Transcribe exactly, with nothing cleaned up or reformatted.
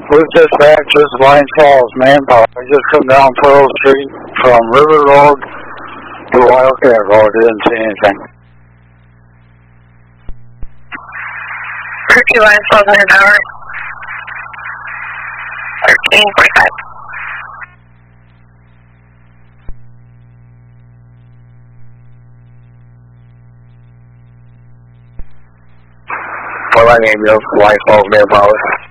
We've dispatched this Blaine Falls manpower. We just come down Pearl Street from River Road to Wildcat Road. Didn't see anything. thirty Blaine Falls manpower. thirteen forty-five. Well, I named you Blaine Falls manpower.